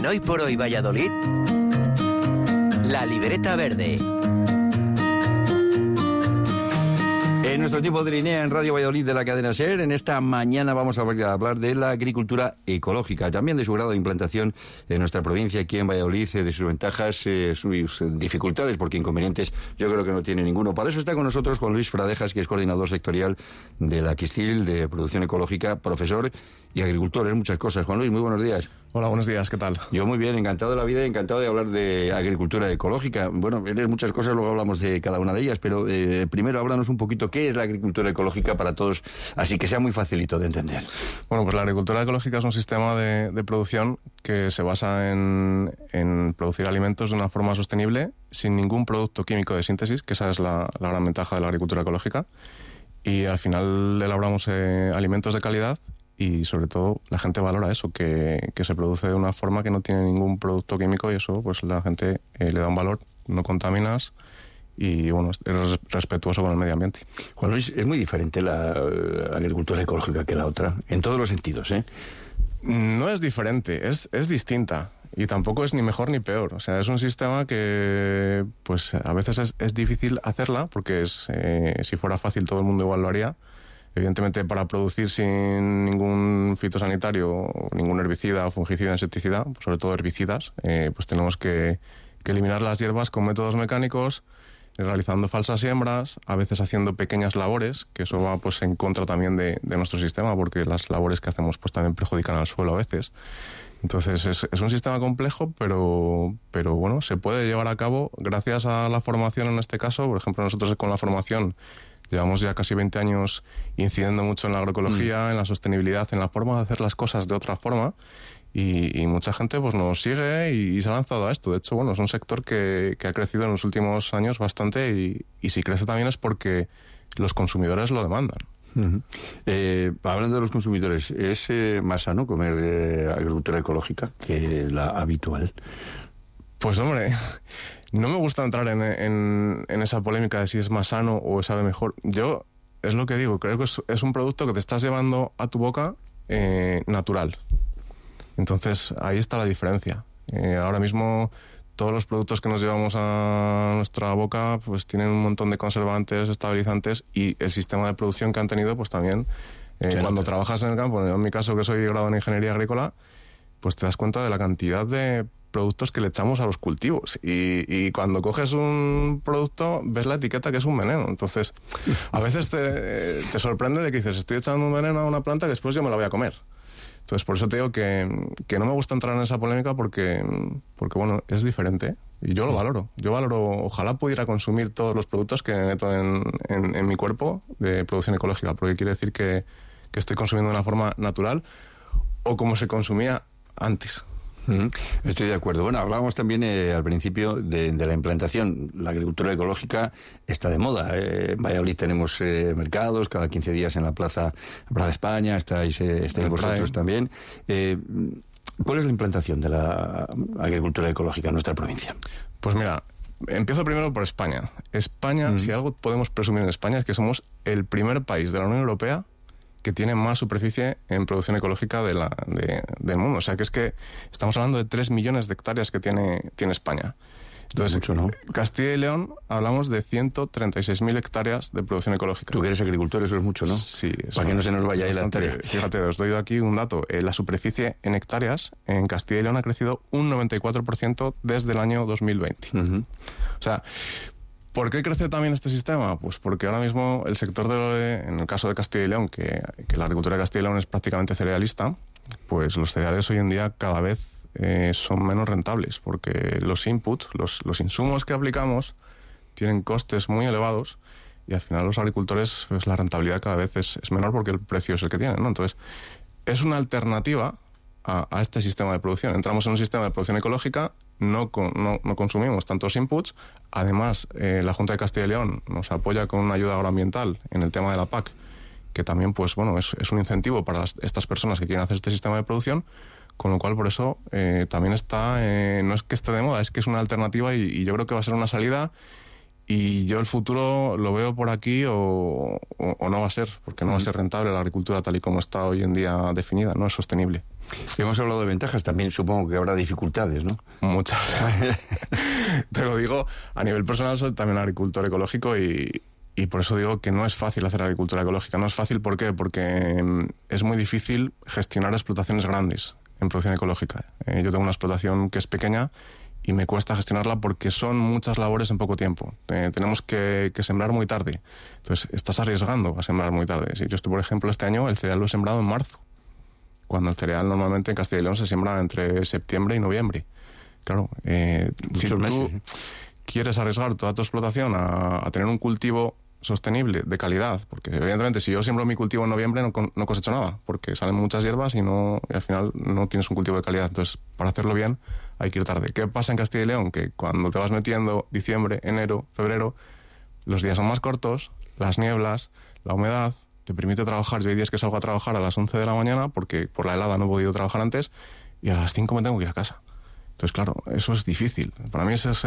Hoy por Hoy Valladolid, La Libreta Verde. En nuestro tiempo de línea en Radio Valladolid de la cadena SER, en esta mañana vamos a hablar de la agricultura ecológica, también de su grado de implantación en nuestra provincia, aquí en Valladolid, de sus ventajas, sus dificultades, porque inconvenientes yo creo que no tiene ninguno. Para eso está con nosotros Juan Luis Fradejas, que es coordinador sectorial de la Quistil de Producción Ecológica, profesor y agricultor en muchas cosas. Juan Luis, muy buenos días. Hola, buenos días, ¿qué tal? Yo muy bien, encantado de la vida y encantado de hablar de agricultura ecológica. Bueno, eres muchas cosas, luego hablamos de cada una de ellas, pero primero háblanos un poquito qué es la agricultura ecológica para todos, así que sea muy facilito de entender. Bueno, pues la agricultura ecológica es un sistema de producción que se basa en producir alimentos de una forma sostenible, sin ningún producto químico de síntesis, que esa es la gran ventaja de la agricultura ecológica, y al final elaboramos alimentos de calidad. Y sobre todo la gente valora eso, que se produce de una forma que no tiene ningún producto químico, y eso pues la gente le da un valor, no contaminas y bueno, es respetuoso con el medio ambiente. Juan Luis, es muy diferente la agricultura ecológica que la otra, en todos los sentidos, ¿eh? No es diferente, es distinta. Y tampoco es ni mejor ni peor. O sea, es un sistema que pues a veces es difícil hacerla, porque si fuera fácil todo el mundo igual lo haría. Evidentemente, para producir sin ningún fitosanitario, ningún herbicida o fungicida, insecticida, pues sobre todo herbicidas, pues tenemos que eliminar las hierbas con métodos mecánicos, realizando falsas siembras, a veces haciendo pequeñas labores, que eso va pues en contra también de nuestro sistema, porque las labores que hacemos pues también perjudican al suelo a veces. Entonces es un sistema complejo, pero bueno, se puede llevar a cabo gracias a la formación en este caso. Por ejemplo, nosotros con la formación llevamos ya casi 20 años incidiendo mucho en la agroecología, en la sostenibilidad, en la forma de hacer las cosas de otra forma, y mucha gente pues nos sigue y se ha lanzado a esto. De hecho, bueno, es un sector que ha crecido en los últimos años bastante, y si crece también es porque los consumidores lo demandan. Uh-huh. Hablando de los consumidores, ¿es más sano comer agricultura ecológica que la habitual? Pues hombre, no me gusta entrar en esa polémica de si es más sano o sabe mejor. Yo, es lo que digo, creo que es un producto que te estás llevando a tu boca natural. Entonces, ahí está la diferencia. Ahora mismo, todos los productos que nos llevamos a nuestra boca pues tienen un montón de conservantes, estabilizantes, y el sistema de producción que han tenido pues también, cuando trabajas en el campo, en mi caso que soy graduado en ingeniería agrícola, pues te das cuenta de la cantidad de productos que le echamos a los cultivos, y cuando coges un producto ves la etiqueta que es un veneno. Entonces a veces te sorprende de que dices, estoy echando un veneno a una planta que después yo me la voy a comer. Entonces por eso te digo que no me gusta entrar en esa polémica, porque bueno, es diferente y yo lo valoro. Yo valoro, ojalá pudiera consumir todos los productos que meto en mi cuerpo de producción ecológica, porque quiere decir que estoy consumiendo de una forma natural, o como se consumía antes. Estoy de acuerdo. Bueno, hablábamos también al principio de la implantación. La agricultura ecológica está de moda. En Valladolid tenemos mercados cada 15 días en la Plaza de España. Estáis vosotros también. ¿Cuál es la implantación de la agricultura ecológica en nuestra provincia? Pues mira, empiezo primero por España. España, si algo podemos presumir en España, es que somos el primer país de la Unión Europea que tiene más superficie en producción ecológica del mundo. O sea, que estamos hablando de 3 millones de hectáreas que tiene España. Entonces, mucho, ¿no? Castilla y León hablamos de 136.000 hectáreas de producción ecológica. Tú que eres agricultor, eso es mucho, ¿no? Sí. Para que no se nos vaya ahí la hectárea. Fíjate, os doy aquí un dato. La superficie en hectáreas en Castilla y León ha crecido un 94% desde el año 2020. Uh-huh. O sea, ¿por qué crece también este sistema? Pues porque ahora mismo el sector en el caso de Castilla y León, que la agricultura de Castilla y León es prácticamente cerealista, pues los cereales hoy en día cada vez son menos rentables, porque los inputs, los insumos que aplicamos tienen costes muy elevados, y al final los agricultores, pues la rentabilidad cada vez es menor, porque el precio es el que tienen, ¿no? Entonces, es una alternativa a este sistema de producción. Entramos en un sistema de producción ecológica, no consumimos tantos inputs. Además, la Junta de Castilla y León nos apoya con una ayuda agroambiental en el tema de la PAC, que también pues bueno, es un incentivo para estas personas que quieren hacer este sistema de producción, con lo cual por eso también está, no es que esté de moda, es que es una alternativa, y yo creo que va a ser una salida, y yo el futuro lo veo por aquí o no va a ser, porque no va a ser rentable la agricultura tal y como está hoy en día definida, no es sostenible. Hemos hablado de ventajas, también supongo que habrá dificultades, ¿no? Muchas. Te lo digo, a nivel personal soy también agricultor ecológico y por eso digo que no es fácil hacer agricultura ecológica. No es fácil, ¿por qué? Porque es muy difícil gestionar explotaciones grandes en producción ecológica. Yo tengo una explotación que es pequeña y me cuesta gestionarla porque son muchas labores en poco tiempo. Tenemos que sembrar muy tarde. Entonces, estás arriesgando a sembrar muy tarde. Si yo estoy, por ejemplo, este año el cereal lo he sembrado en marzo, cuando el cereal normalmente en Castilla y León se siembra entre septiembre y noviembre. Claro, si tú quieres arriesgar toda tu explotación a tener un cultivo sostenible, de calidad, porque evidentemente si yo siembro mi cultivo en noviembre no cosecho nada, porque salen muchas hierbas y al final no tienes un cultivo de calidad. Entonces, para hacerlo bien hay que ir tarde. ¿Qué pasa en Castilla y León? Que cuando te vas metiendo diciembre, enero, febrero, los días son más cortos, las nieblas, la humedad te permite trabajar. Yo hay días que salgo a trabajar a las 11 de la mañana porque por la helada no he podido trabajar antes y a las 5 me tengo que ir a casa. Entonces, claro, eso es difícil. Para mí esa es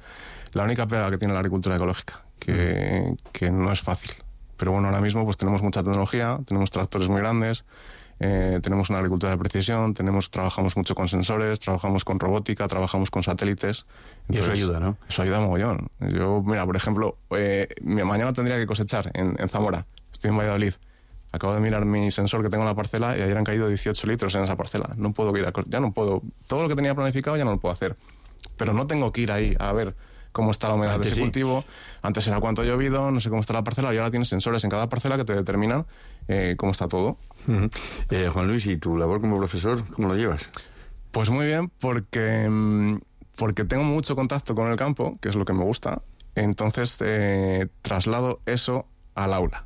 la única pega que tiene la agricultura ecológica, que no es fácil. Pero bueno, ahora mismo pues tenemos mucha tecnología, tenemos tractores muy grandes, tenemos una agricultura de precisión, trabajamos mucho con sensores, trabajamos con robótica, trabajamos con satélites. Entonces, y eso ayuda, ¿no? Eso ayuda mogollón. Yo, mira, por ejemplo, mañana tendría que cosechar en Zamora. Estoy en Valladolid. Acabo de mirar mi sensor que tengo en la parcela y ayer han caído 18 litros en esa parcela. No puedo ir ya no puedo. Todo lo que tenía planificado ya no lo puedo hacer. Pero no tengo que ir ahí a ver cómo está la humedad de ese cultivo. Antes era cuánto ha llovido, no sé cómo está la parcela, y ahora tienes sensores en cada parcela que te determinan cómo está todo. Juan Luis, ¿y tu labor como profesor, cómo lo llevas? Pues muy bien, porque tengo mucho contacto con el campo, que es lo que me gusta. Entonces traslado eso al aula.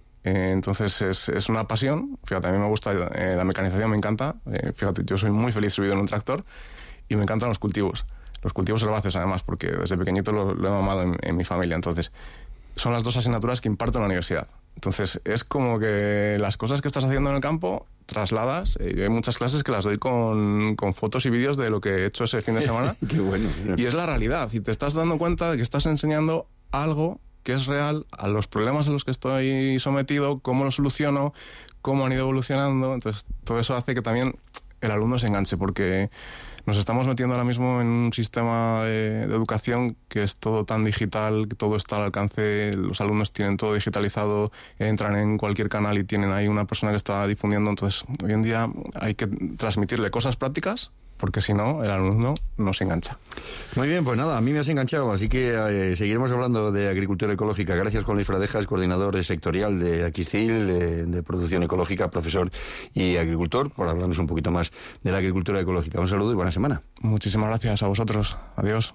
Entonces es una pasión. Fíjate, a mí me gusta la mecanización, me encanta. Fíjate, yo soy muy feliz subido en un tractor y me encantan los cultivos. Los cultivos herbáceos, además, porque desde pequeñito lo he mamado en mi familia. Entonces, son las dos asignaturas que imparto en la universidad. Entonces, es como que las cosas que estás haciendo en el campo trasladas. Yo hay muchas clases que las doy con fotos y vídeos de lo que he hecho ese fin de semana. Qué bueno. Y es la realidad. Y te estás dando cuenta de que estás enseñando algo que es real a los problemas a los que estoy sometido, cómo lo soluciono, cómo han ido evolucionando. Entonces, todo eso hace que también el alumno se enganche, porque nos estamos metiendo ahora mismo en un sistema de educación que es todo tan digital, que todo está al alcance, los alumnos tienen todo digitalizado, entran en cualquier canal y tienen ahí una persona que está difundiendo. Entonces, hoy en día hay que transmitirle cosas prácticas, porque si no, el alumno no se engancha. Muy bien, pues nada, a mí me has enganchado, así que seguiremos hablando de agricultura ecológica. Gracias, Juan Luis Fradejas, coordinador sectorial de Aquistil, de producción ecológica, profesor y agricultor, por hablarnos un poquito más de la agricultura ecológica. Un saludo y buena semana. Muchísimas gracias a vosotros. Adiós.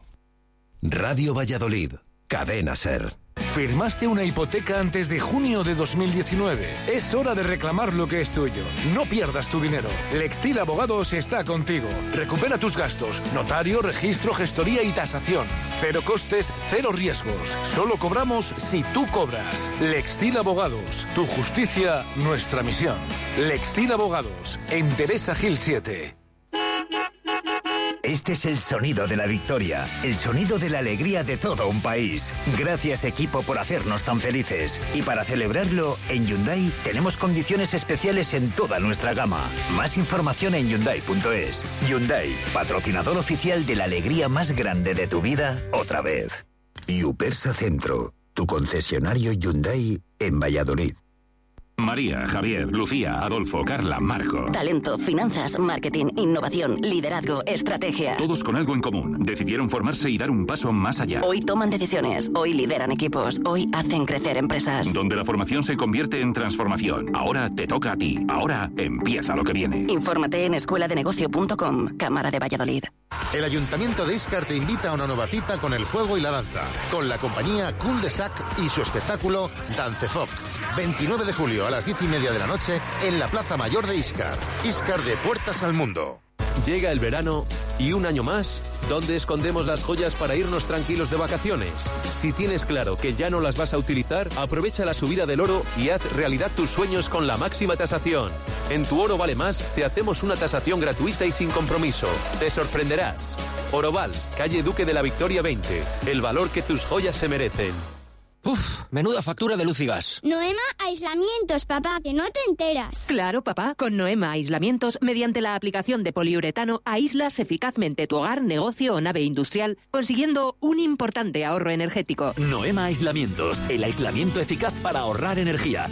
Radio Valladolid, Cadena SER. ¿Firmaste una hipoteca antes de junio de 2019? Es hora de reclamar lo que es tuyo. No pierdas tu dinero. Lextil Abogados está contigo. Recupera tus gastos. Notario, registro, gestoría y tasación. Cero costes, cero riesgos. Solo cobramos si tú cobras. Lextil Abogados. Tu justicia, nuestra misión. Lextil Abogados. En Teresa Gil 7. Este es el sonido de la victoria, el sonido de la alegría de todo un país. Gracias, equipo, por hacernos tan felices. Y para celebrarlo, en Hyundai tenemos condiciones especiales en toda nuestra gama. Más información en Hyundai.es. Hyundai, patrocinador oficial de la alegría más grande de tu vida, otra vez. Yupersa Centro, tu concesionario Hyundai en Valladolid. María, Javier, Lucía, Adolfo, Carla, Marco. Talento, finanzas, marketing, innovación, liderazgo, estrategia. Todos con algo en común. Decidieron formarse y dar un paso más allá. Hoy toman decisiones, hoy lideran equipos, hoy hacen crecer empresas. Donde la formación se convierte en transformación. Ahora te toca a ti. Ahora empieza lo que viene. Infórmate en escueladenegocio.com, Cámara de Valladolid. El Ayuntamiento de Íscar te invita a una nueva cita con el fuego y la danza, con la compañía Cul de Sac y su espectáculo Dancefoc. 29 de julio a las 10:30 de la noche en la Plaza Mayor de Íscar. Íscar de puertas al mundo. Llega el verano y un año más, ¿dónde escondemos las joyas para irnos tranquilos de vacaciones? Si tienes claro que ya no las vas a utilizar, aprovecha la subida del oro y haz realidad tus sueños con la máxima tasación. En Tu Oro Vale Más te hacemos una tasación gratuita y sin compromiso. Te sorprenderás. Oroval, calle Duque de la Victoria 20. El valor que tus joyas se merecen. Uf, menuda factura de luz y gas. Noema Aislamientos, papá, que no te enteras. Claro, papá, con Noema Aislamientos, mediante la aplicación de poliuretano, aíslas eficazmente tu hogar, negocio o nave industrial, consiguiendo un importante ahorro energético. Noema Aislamientos, el aislamiento eficaz para ahorrar energía.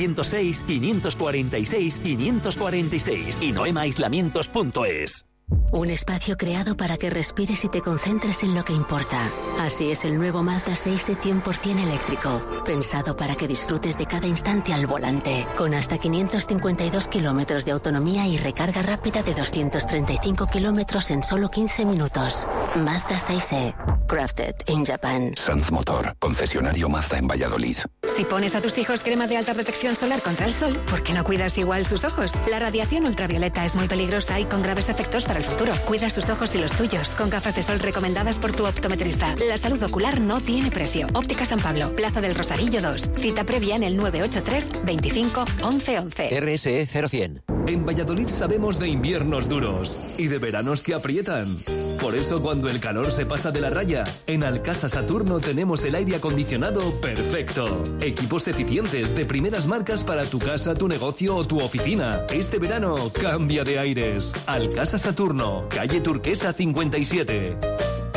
606-546-546 y noemaaislamientos.es. Un espacio creado para que respires y te concentres en lo que importa. Así es el nuevo Mazda 6e 100% eléctrico, pensado para que disfrutes de cada instante al volante, con hasta 552 kilómetros de autonomía y recarga rápida de 235 kilómetros en solo 15 minutos. Mazda 6e, crafted in Japan. Sanz Motor, concesionario Mazda en Valladolid. Si pones a tus hijos crema de alta protección solar contra el sol, ¿por qué no cuidas igual sus ojos? La radiación ultravioleta es muy peligrosa y con graves efectos para el futuro. Cuida sus ojos y los tuyos con gafas de sol recomendadas por tu optometrista. La salud ocular no tiene precio. Óptica San Pablo, Plaza del Rosarillo 2. Cita previa en el 983 25 11 11. RSE 0100. En Valladolid sabemos de inviernos duros y de veranos que aprietan. Por eso cuando el calor se pasa de la raya, en Alcasa Saturno tenemos el aire acondicionado perfecto. Equipos eficientes de primeras marcas para tu casa, tu negocio o tu oficina. Este verano cambia de aires. Alcasa Saturno, calle Turquesa 57.